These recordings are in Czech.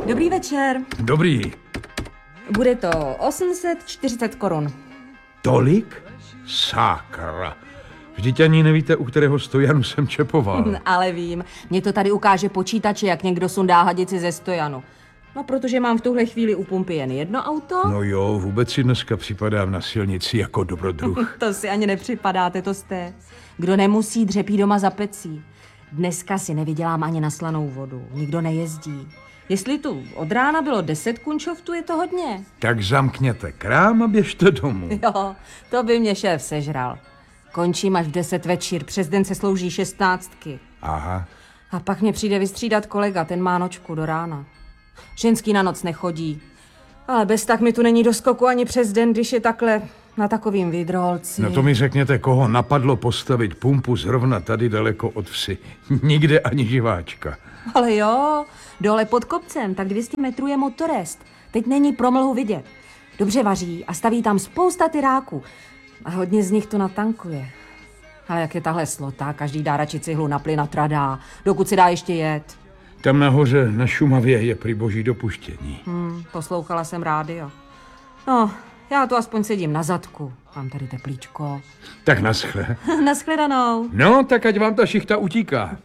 Dobrý večer. Dobrý. Bude to 840 korun. Tolik? Sakra. Vždyť ani nevíte, u kterého stojanu jsem čepoval. Ale vím, mě to tady ukáže počítače, jak někdo sundá hadici ze stojanu. No, protože mám v tuhle chvíli u pumpy jen jedno auto. No jo, vůbec si dneska připadám na silnici jako dobrodruh. To si ani nepřipadáte, to jste. Kdo nemusí, dřepí doma za pecí. Dneska si nevydělám ani na slanou vodu. Nikdo nejezdí. Jestli tu od rána bylo 10 kunčoftů, je to hodně. Tak zamkněte krám a běžte domů. Jo, to by mě šéf sežral. Končím až v 10 večer, přes den se slouží 16. Aha. A pak mě přijde vystřídat kolega, ten má nočku do rána. Ženský na noc nechodí. Ale bez tak mi tu není do skoku ani přes den, když je takhle na takovým vidrolci. No to mi řekněte, koho napadlo postavit pumpu zrovna tady daleko od vsi. Nikde ani živáčka. Ale jo, dole pod kopcem, tak 200 metrů je Motorest. Teď není promlhu vidět. Dobře vaří a staví tam spousta tyráků. A hodně z nich to natankuje. Ale jak je tahle slota, každý dá radši cihlu na plyn a tradá, dokud si dá ještě jet. Tam nahoře na Šumavě je prý boží dopuštění. Poslouchala jsem rádio. No, já tu aspoň sedím na zadku. Mám tady teplíčko. Tak naschle. Naschledanou. No, tak ať vám ta šichta utíká.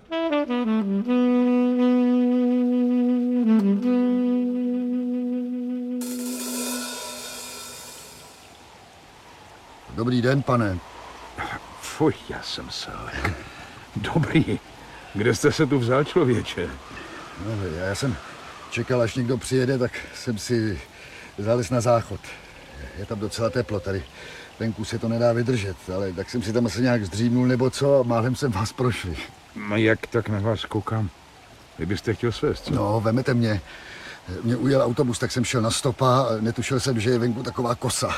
Dobrý den, pane. Fuj, já jsem selek. Dobrý. Kde jste se tu vzal, člověče? No, já jsem čekal, až někdo přijede, tak jsem si zalez na záchod. Je tam docela teplo tady. Venku se to nedá vydržet, ale tak jsem si tam asi nějak zdřímnul nebo co a málem jsem vás prošli. No jak tak na vás koukám? Vy byste chtěl svést, co? No, vemete mě. Mě ujel autobus, tak jsem šel na stopa a netušil jsem, že je venku taková kosa.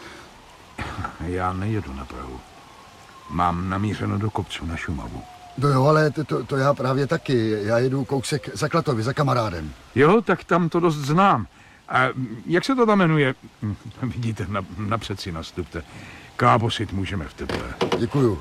Já nejedu na Prahu. Mám namířeno do kopců na Šumavu. No jo, ale to já právě taky. Já jedu kousek za Klatovy, za kamarádem. Jo, tak tam to dost znám. A jak se to tam jmenuje? Vidíte, napřed si nastupte. Kábosit můžeme v teple. Děkuju.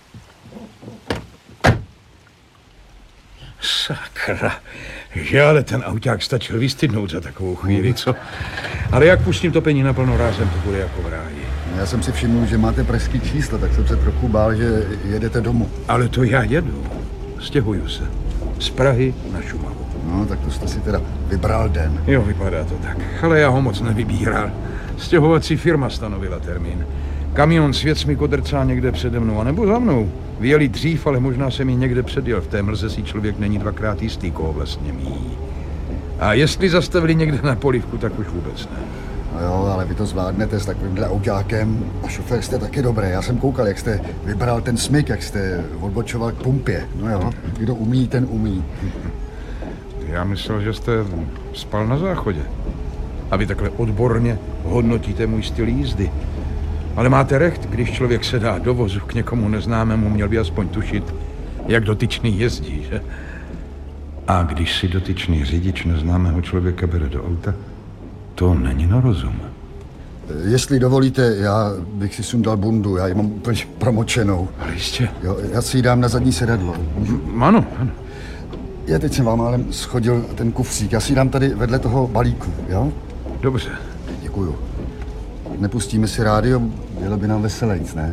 Sakra, že ale ten auták stačil vystydnout za takovou chvíli, co? Ale jak pustím topení naplno rázem, to bude jako v ráji. Já jsem si všiml, že máte pražský číslo, tak jsem se trochu bál, že jedete domů. Ale to já jedu. Stěhuju se. Z Prahy na Šumavu. No, tak to jste si teda vybral den. Jo, vypadá to tak. Ale já ho moc nevybíral. Stěhovací firma stanovila termín. Kamion s věcmi kodrcá někde přede mnou, anebo za mnou. Vyjeli dřív, ale možná jsem ji někde předjel. V té mlze si člověk není dvakrát jistý, koho vlastně míjí. A jestli zastavili někde na polivku, tak už vůbec ne. No jo, ale vy to zvládnete s takovýmhle autákem a šofér jste taky dobrý. Já jsem koukal, jak jste vybral ten smyk, jak jste odbočoval k pumpě. No jo, kdo umí, ten umí. Já myslel, že jste spal na záchodě. A vy takhle odborně hodnotíte můj styl jízdy. Ale máte recht, když člověk se dá do vozu k někomu neznámému, měl by aspoň tušit, jak dotyčný jezdí, že? A když si dotyčný řidič neznámého člověka bere do auta, to není na rozum. Jestli dovolíte, já bych si sundal bundu, já ji mám úplně promočenou. Ale jistě. Jo, já si ji dám na zadní sedadlo. Ano, ano. Já teď jsem vám ale schodil ten kufřík, já si ji dám tady vedle toho balíku, jo? Dobře. Děkuju. Nepustíme si rádio, bylo by nám veselejc, ne?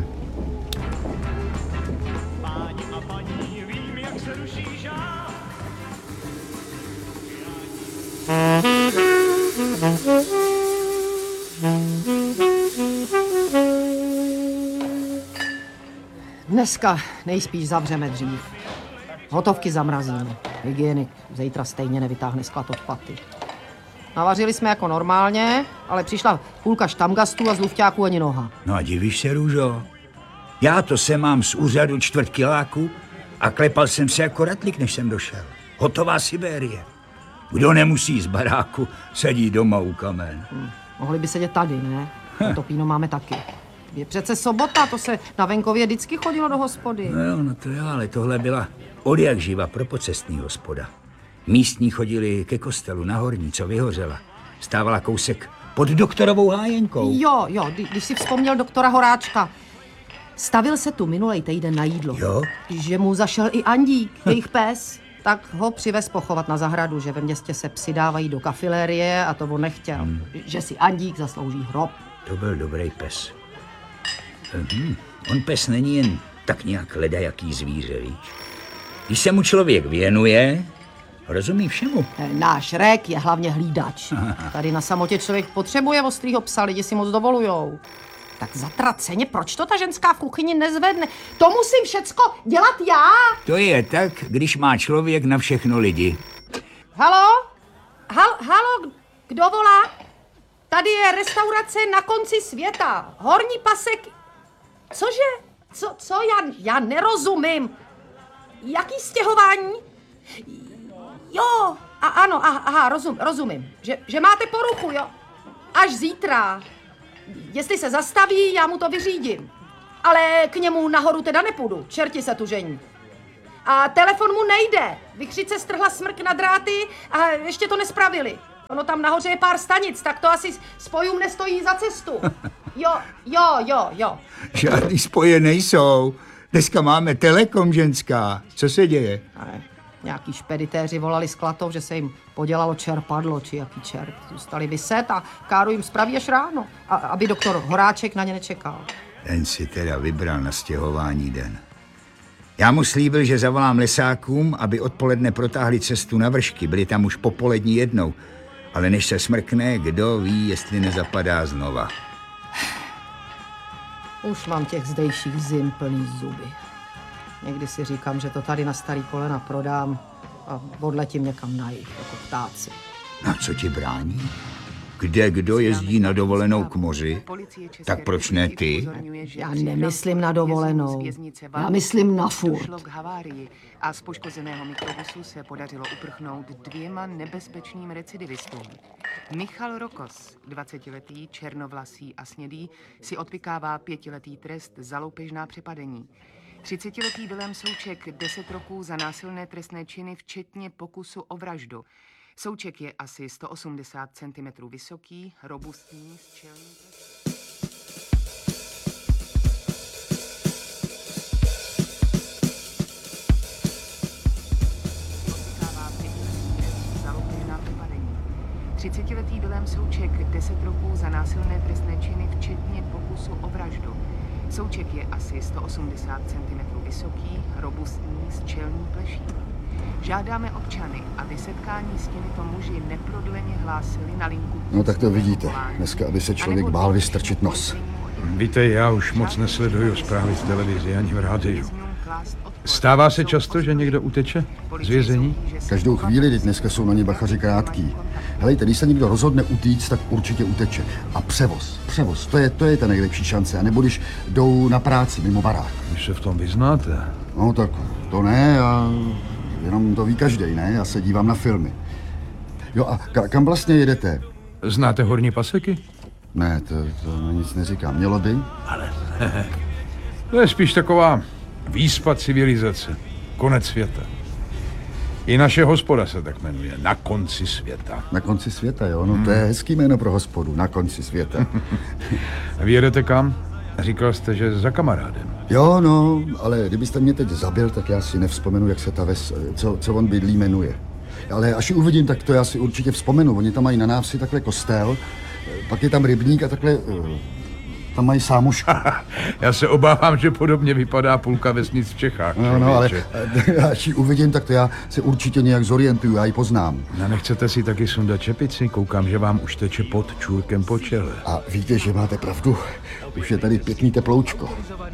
Páni a paní, vím, jak se ruší žák. Dneska nejspíš zavřeme dřív. Hotovky zamrazíme. Hygienik zítra stejně nevytáhne sklad od paty. Navařili jsme jako normálně, ale přišla půlka štamgastů a z lufťáků ani noha. No a divíš se, Růžo? Já to se mám z úřadu 4 kiláku a klepal jsem se jako ratlík, než jsem došel. Hotová Sibérie. Kdo nemusí z baráku, sedí doma u kamen. Mohli by sedět tady, ne? Topíno máme taky. Je přece sobota, to se na venkově vždycky chodilo do hospody. No jo, no to jo, ale tohle byla odjak živa propocestní hospoda. Místní chodili ke kostelu na Horní, co vyhořela. Stávala kousek pod doktorovou hájenkou. Jo, když si vzpomněl doktora Horáčka. Stavil se tu minulej týden na jídlo. Jo? Že mu zašel i Andík, jejich pes. tak ho přivez pochovat na zahradu, že ve městě se psi dávají do kafilérie a to on nechtěl. Že si Andík zaslouží hrob. To byl dobrý pes. On pes není jen tak nějak ledajaký zvíře, víš? Když se mu člověk věnuje, rozumí všemu. Náš Rek je hlavně hlídač. Tady na samotě člověk potřebuje ostrýho psa, lidi si moc dovolujou. Tak zatraceně, proč to ta ženská v kuchyni nezvedne? To musím všecko dělat já. To je tak, když má člověk na všechno lidi. Halo? Halo, kdo volá? Tady je restaurace na konci světa. Horní pasek. Cože? Co? Já nerozumím. Jaký stěhování? Jo, ano, aha, rozumím. Že máte poruchu, jo? Až zítra. Jestli se zastaví, já mu to vyřídím. Ale k němu nahoru teda nepůjdu, čerti se tu žení. A telefon mu nejde. Vykřice strhla smrk na dráty a ještě to nespravili. Ono tam nahoře je pár stanic, tak to asi spojům nestojí za cestu. Jo. Žádný spoje nejsou. Dneska máme Telekom, ženská. Co se děje? Ale nějaký špeditéři volali z Klatov, že se jim podělalo čerpadlo, či jaký čert. Zůstali vyset a Káru jim spraví až ráno, aby doktor Horáček na ně nečekal. Ten si teda vybral na stěhování den. Já mu slíbil, že zavolám lesákům, aby odpoledne protáhli cestu na Vršky. Byli tam už popolední jednou. Ale než se smrkne, kdo ví, jestli nezapadá znova. Už mám těch zdejších zim plný zuby. Někdy si říkám, že to tady na starý kolena prodám a odletím někam na jih, jako ptáci. A co ti brání? Kde kdo jezdí na dovolenou k moři, tak proč ne ty? Já nemyslím na dovolenou, já myslím na furt. Došlo k havárii a z poškozeného mikrobusu se podařilo uprchnout 2 nebezpečným recidivistům. Michal Rokos, 20letý, černovlasý a snědý, si odpykává 5letý trest za loupežná přepadení. 30letý Vilém Souček 10 roků za násilné trestné činy, včetně pokusu o vraždu. Souček je asi 180 cm vysoký, robustní, s čelním... Odpykává 5letý trest za loupežná přepadení. 30letý Vilém Souček 10 roků za násilné trestné činy, včetně pokusu o vraždu. Souček je asi 180 cm vysoký, robustní, s čelní pleší. Žádáme občany, aby setkání s těmito muži neprodleně hlásili na linku... No tak to vidíte. Dneska, aby se člověk bál vystrčit nos. Víte, já už moc nesleduju zprávy z televizi ani v rádiu. Stává se často, že někdo uteče z vězení? Každou chvíli, teď dneska jsou na ně bachaři krátký. Helejte, když se někdo rozhodne utíct, tak určitě uteče. A převoz, to je ta nejlepší šance. A nebo když jdou na práci mimo barák. Když se v tom vyznáte. No tak to ne, a jenom to ví každej, ne? Já se dívám na filmy. Jo, a kam vlastně jedete? Znáte Horní Paseky? Ne, to nic neříkám. Mělo by? Ale to je spíš taková výspa civilizace. Konec světa. I naše hospoda se tak jmenuje. Na konci světa. Na konci světa, jo? No to je hezký jméno pro hospodu. Na konci světa. A vy jedete kam? Říkal jste, že za kamarádem. Jo, no, ale kdybyste mě teď zabil, tak já si nevzpomenu, jak se ta ves, co on bydlí, jmenuje. Ale až ji uvidím, tak to já si určitě vzpomenu. Oni tam mají na návsi takhle kostel, pak je tam rybník a takhle tam mají sámošku. Já se obávám, že podobně vypadá půlka vesnic v Čechách. No, ale až ji uvidím, tak to já se určitě nějak zorientuju, já ji poznám. A nechcete si taky sundat čepici? Koukám, že vám už teče pod čůrkem po čele. A víte, že máte pravdu. Už je tady pěkný teploučko.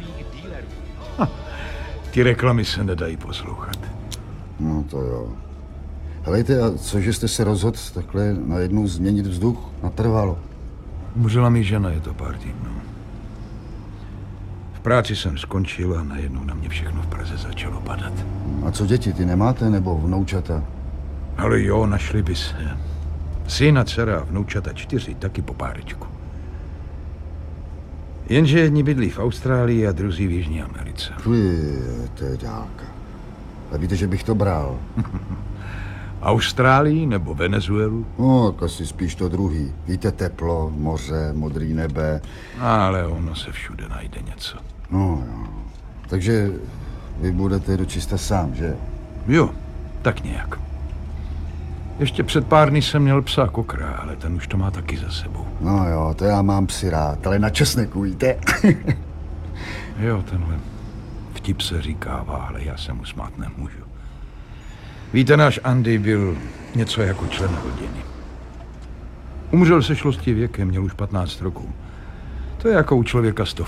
Ty reklamy se nedají poslouchat. No to jo. Helejte, a cože jste se rozhodl takhle najednou změnit vzduch? Natrvalo. Umřela mi žena, je to pár týdnů. V práci jsem skončil a najednou na mě všechno v Praze začalo padat. A co děti, ty nemáte, nebo vnoučata? Ale jo, našli by se. Syn a dcera, vnoučata 4, taky po párečku. Jenže jedni bydlí v Austrálii a druzí v Jižní Americe. To je dálka. A víte, že bych to bral? Austrálii nebo Venezuelu? No, tak asi spíš to druhý. Víte, teplo, moře, modrý nebe. Ale ono se všude najde něco. No, jo. Takže vy budete dočista sám, že? Jo, Tak nějak. Ještě před pár dny jsem měl psa kokra, ale ten už to má taky za sebou. No jo, to já mám psy rád, ale na česneku, víte? Jo, tenhle vtip se říkává, ale já se mu smát nemůžu. Víte, náš Andy byl něco jako člen rodiny. Umřel se šlostivěkem, měl už 15 roků. To je jako u člověka 100.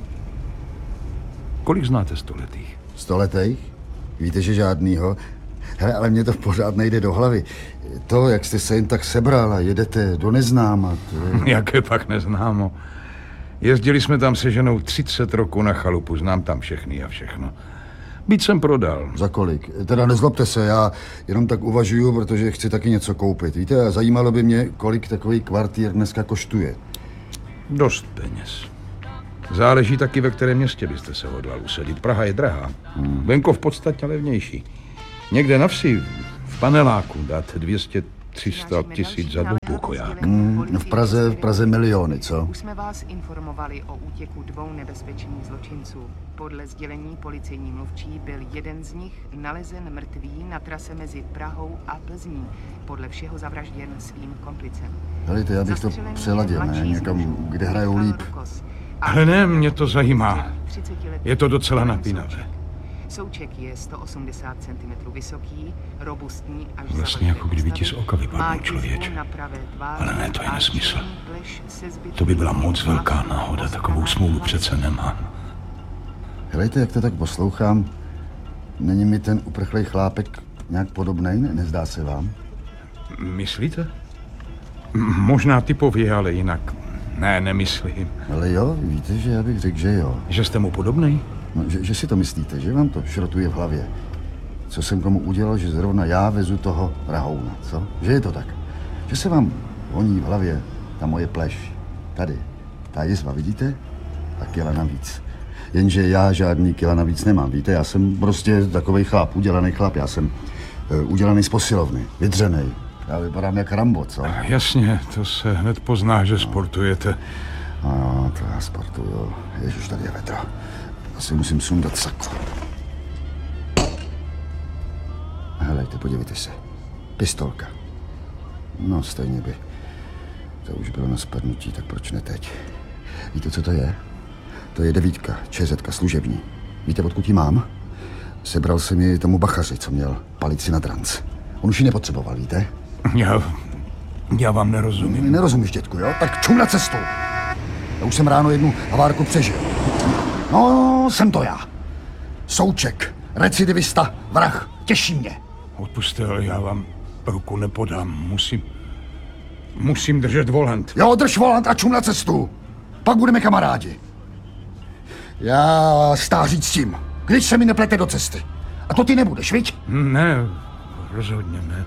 Kolik znáte 100letých? 100letých? Víte, že žádnýho? Hele, ale mě to pořád nejde do hlavy. To, jak jste se jen tak sebral a jedete do neznáma, to je... Jaké pak neznámo. Jezdili jsme tam se ženou 30 roků na chalupu, znám tam všechny a všechno. Byt jsem prodal. Za kolik? Teda nezlobte se, já jenom tak uvažuju, protože chci taky něco koupit. Víte, zajímalo by mě, kolik takový kvartír dneska koštuje. Dost peněz. Záleží taky, ve kterém městě byste se hodlal usadit. Praha je drahá. Venkov v podstatě levnější. Někde na vsi, v paneláku, dáte 200, 300 tisíc za dvoupokoják. V Praze miliony, co? Už jsme vás informovali o útěku 2 nebezpečných zločinců. Podle sdělení policejní mluvčí byl jeden z nich nalezen mrtvý na trase mezi Prahou a Plzní. Podle všeho zavražděn svým komplicem. Helejte, já bych to přeladil, ne? Někam, kde hrajou líp. Ale ne, mě to zajímá. Je to docela napínavé. Souček je 180 cm vysoký, robustní až Vlastně jako kdyby ti z oka vypadnul člověče. Ale ne, to je nesmysl. To by byla moc velká náhoda, takovou smůlu přece nemám. Helejte, jak to tak poslouchám, není mi ten uprchlej chlápek nějak podobnej, ne? Nezdá se vám? Myslíte? Možná typově, ale jinak. Ne, nemyslím. Ale jo, víte, že já bych řekl, že jo. Že jste mu podobnej? No, že si to myslíte, že vám to šrotuje v hlavě. Co jsem komu udělal, že zrovna já vezu toho rahouna, co? Že je to tak. Že se vám honí v hlavě ta moje pleš. Tady. Ta jizva, vidíte? A kila navíc. Jenže já žádný kila navíc nemám, víte? Já jsem prostě takovej chlap, udělaný chlap. Já jsem udělaný z posilovny, vydřenej. Já vypadám jak Rambo, co? Jasně, to se hned pozná, že sportujete. No, to já sportuju. Ježiš, tady je vedro. Asi musím sundat sako. Helejte, podívejte se. Pistolka. No, stejně by. To už bylo na spadnutí, tak proč ne teď? Víte, co to je? To je 9, ČZ služební. Víte, odkud ji mám? Sebral jsem ji tomu bachaři, co měl palici na dranc. On už ji nepotřeboval, víte? Já vám nerozumím. Nerozumíš, dětku, jo? Tak čum na cestu. Já už jsem ráno jednu havárku přežil. No, jsem to já. Souček, recidivista, vrah, těší mě. Odpusťte, ale já vám ruku nepodám. Musím držet volant. Jo, drž volant a čum na cestu. Pak budeme kamarádi. Já stáří s tím, když se mi neplete do cesty. A to ty nebudeš, viď? Ne, rozhodně ne.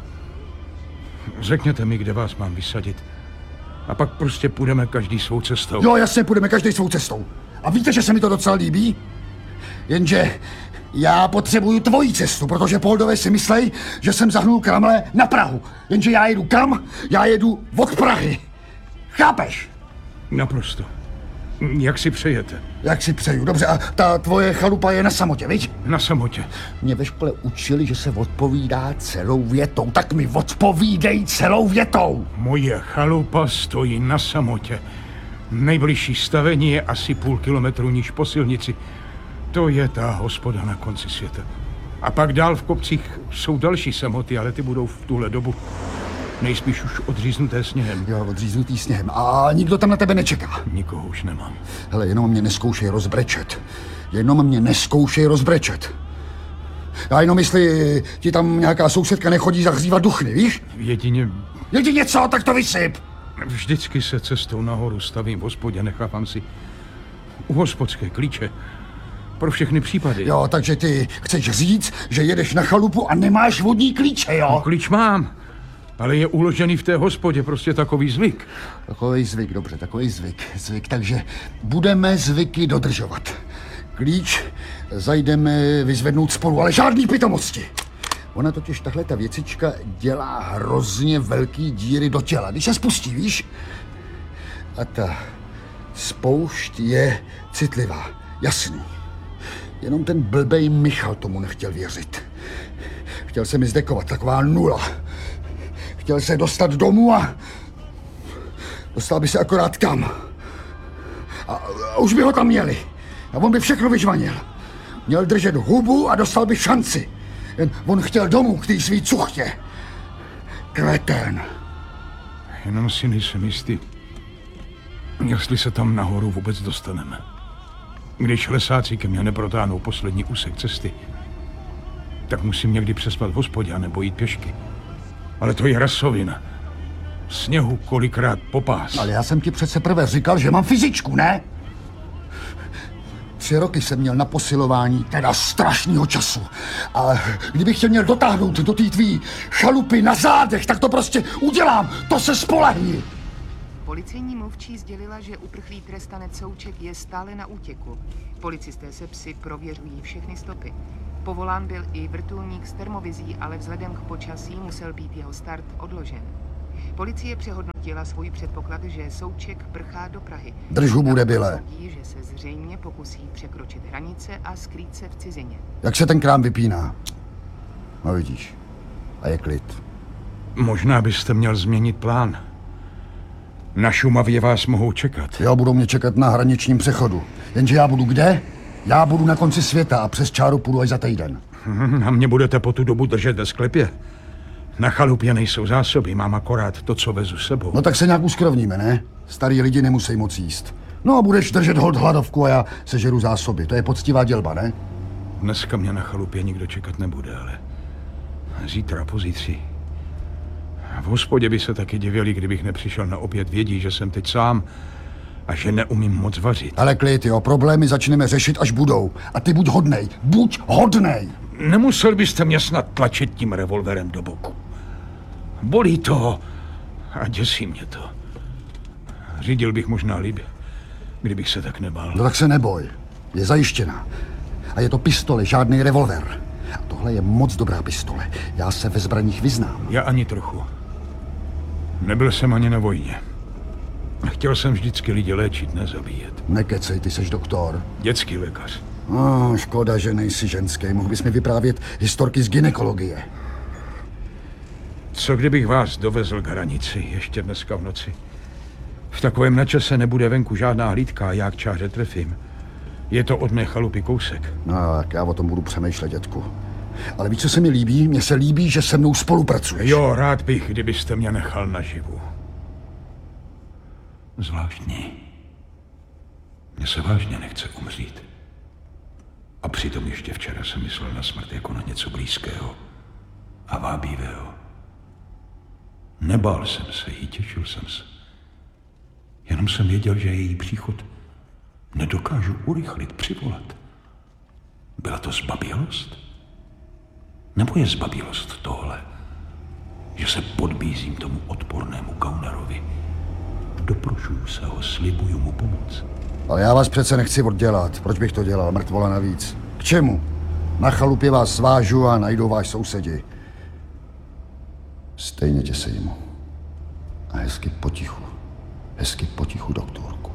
Řekněte mi, kde vás mám vysadit. A pak prostě půjdeme každý svou cestou. Jo, jasně, půjdeme každý svou cestou. A víte, že se mi to docela líbí? Jenže já potřebuju tvoji cestu, protože Poldové si myslej, že jsem zahnul kramle na Prahu. Jenže já jedu kam? Já jedu od Prahy. Chápeš? Naprosto. Jak si přejete? Jak si přeju, dobře. A ta tvoje chalupa je na samotě, viď? Na samotě. Mě ve škole učili, že se odpovídá celou větou. Tak mi odpovídej celou větou. Moje chalupa stojí na samotě. Nejbližší stavení je asi půl kilometru níž po silnici. To je ta hospoda na konci světa. A pak dál v kopcích jsou další samoty, ale ty budou v tuhle dobu nejspíš už odříznuté sněhem. Jo, odříznutý sněhem. A nikdo tam na tebe nečeká. Nikoho už nemám. Hele, jenom mě neskoušej rozbrečet. Jenom mě neskoušej rozbrečet. Já jenom jestli ti tam nějaká sousedka nechodí zahřívat duchny, víš? Jedině co, tak to vysyp. Vždycky se cestou nahoru stavím v hospodě, nechávám si u hospodské klíče. Pro všechny případy. Jo, takže ty chceš říct, že jedeš na chalupu a nemáš vodní klíče, jo? No, klíč mám, ale je uložený v té hospodě, prostě takový zvyk. Takový zvyk, dobře, takový zvyk, takže budeme zvyky dodržovat. Klíč zajdeme vyzvednout spolu, ale žádný pitomosti. Ona totiž tahle ta věcička dělá hrozně velký díry do těla, když se spustí, víš? A ta spoušť je citlivá, jasný. Jenom ten blbej Michal tomu nechtěl věřit. Chtěl se mi zdekovat, taková nula. Chtěl se dostat domů a dostal by se akorát kam. A už by ho tam měli. A on by všechno vyžvanil. Měl držet hubu a dostal by šanci. Jen on chtěl domů k té svý cuchtě. Kretén. Jenom si nejsem jistý, jestli se tam nahoru vůbec dostaneme. Když lesáci ke mně neprotáhnou poslední úsek cesty, tak musím někdy přespat v hospodě nebo jít pěšky. Ale to je rasovina. Sněhu kolikrát popás. Ale já jsem ti přece prvé říkal, že mám fyzičku, ne? 3 roky jsem měl na posilování, teda strašného času. A kdybych tě měl dotáhnout do té tvý chalupy na zádech, tak to prostě udělám. To se spolehni. Policejní mluvčí sdělila, že uprchlý trestanec Souček je stále na útěku. Policisté se psy prověřují všechny stopy. Povolán byl i vrtulník s termovizí, ale vzhledem k počasí musel být jeho start odložen. Policie přehodnotila svůj předpoklad, že Souček prchá do Prahy. Drž hubu, debile. Soudí, že se zřejmě pokusí překročit hranice a skrýt se v cizině. Jak se ten krám vypíná? No vidíš. A je klid. Možná byste měl změnit plán. Na Šumavě vás mohou čekat. Jo, budou mě čekat na hraničním přechodu. Jenže já budu kde? Já budu na konci světa a přes čáru půjdu až za týden. A mě budete po tu dobu držet ve sklepě? Na chalupě nejsou zásoby, mám akorát to, co vezu sebou. No tak se nějak uskrovníme, ne? Starý lidi nemusí moc jíst. No a budeš držet hold hladovku a já sežeru zásoby. To je poctivá dělba, ne? Dneska mě na chalupě nikdo čekat nebude, ale zítra, pozítří. V hospodě by se taky divili, kdybych nepřišel na oběd. Vědí, že jsem teď sám a že neumím moc vařit. Ale klid, jo, problémy začneme řešit, až budou. A ty buď hodnej, buď hodnej! Nemusel byste mě snad tlačit tím revolverem do boku. Bolí to a děsí mě to. Řídil bych možná líp, kdybych se tak nebál. No tak se neboj, je zajištěná. A je to pistole, žádný revolver. A tohle je moc dobrá pistole. Já se ve zbraních vyznám. Já ani trochu. Nebyl jsem ani na vojně. Chtěl jsem vždycky lidi léčit, nezabíjet. Nekecej, ty seš doktor. Dětský lékař. Škoda, že nejsi ženský. Mohl bys mi vyprávět historky z gynekologie. Co kdybych vás dovezl k hranici ještě dneska v noci? V takovém načase nebude venku žádná hlídka a já k čáře trefím. Je to od mé chalupy kousek. No, tak já o tom budu přemýšlet, dětku. Ale víš, co se mi líbí? Mně se líbí, že se mnou spolupracuješ. Jo, rád bych, kdybyste mě nechal naživu. Zvláštní. Mně se vážně nechce umřít. A přitom ještě včera jsem myslel na smrt jako na něco blízkého a vábivého. Nebál jsem se jí, těšil jsem se. Jenom jsem věděl, že její příchod nedokážu urychlit, přivolat. Byla to zbabělost? Nebo je zbabělost tohle, že se podbízím tomu odpornému Gaunerovi? Doprošuju se ho, slibuju mu pomoc. Ale já vás přece nechci oddělat. Proč bych to dělal, mrtvola navíc? K čemu? Na chalupě vás svážu a najdou váš sousedi. Stejně tě sejmu. A hezky potichu, doktorku.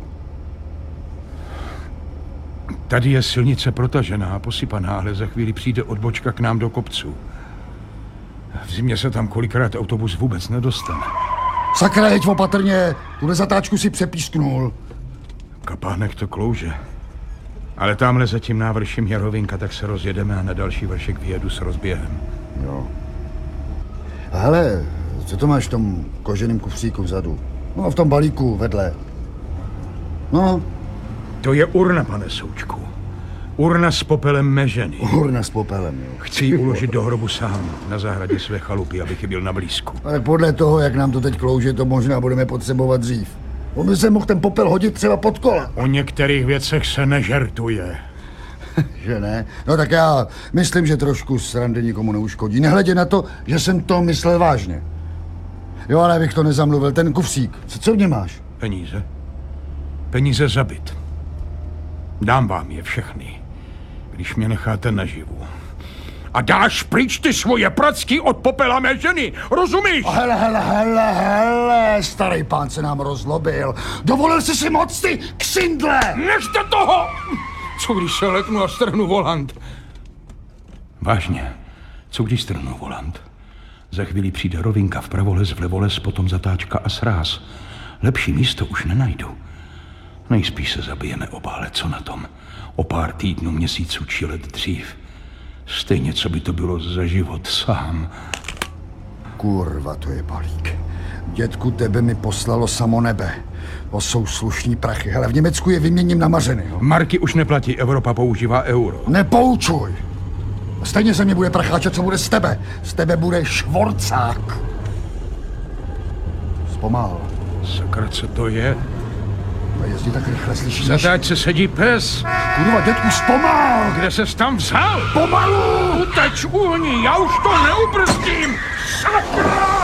Tady je silnice protažená a posypaná, ale za chvíli přijde odbočka k nám do kopců. V zimě se tam kolikrát autobus vůbec nedostane. Sakra, jeď opatrně, tuhle zatáčku si přepísknul. Kapánek to klouže. Ale tamhle za tím návrším je rovinka, tak se rozjedeme a na další vršek vyjedu s rozběhem. Jo. A hele, co to máš v tom koženém kufříku vzadu? No, v tom balíku vedle. No. To je urna, pane Součku. Urna s popelem mé ženy. Urna s popelem, jo. Chci ji uložit do hrobu sám, na zahradě své chalupy, abych ji byl na blízku. Ale podle toho, jak nám to teď klouže, to možná budeme potřebovat dřív. On by se mohl ten popel hodit třeba pod kola. O některých věcech se nežertuje. Že ne? No tak já myslím, že trošku srandy nikomu neuškodí. Nehledě na to, že jsem to myslel vážně. Jo, ale abych to nezamluvil, ten kufřík. Co v něm máš? Peníze? Peníze za byt. Dám vám je všechny, když mě necháte naživu. A dáš pryč ty svoje pracky od popela mé ženy, rozumíš? Hele, starý pán se nám rozlobil. Dovolil jsi si moc, ty ksindle! Nechte toho! Co když se leknu a strhnu volant? Vážně, Co když strhnu volant? Za chvíli přijde rovinka, vpravo les, potom zatáčka a sráz. Lepší místo už nenajdu. Nejspíš se zabijeme oba, ale co na tom? O pár týdnů, měsíců či let dřív. Stejně, co by to bylo za život sám. Kurva, to je balík. Dědku, tebe mi poslalo samo nebe. To jsou slušní prachy. Hele, v Německu je vyměním na mařeny. Jo? Marky už neplatí, Evropa používá euro. Nepoučuj! Stejně se mě bude pracháčet, co bude z tebe. Z tebe bude švorcák. Zpomal. Sakra, co to je? A jezdí tak rychle, slyšíš? Zatáčce sedí pes. Kurva, dědku, zpomal! Kde ses tam vzal? Pomalu! Uteč, uhni, já už to neubrzdím! Sakra!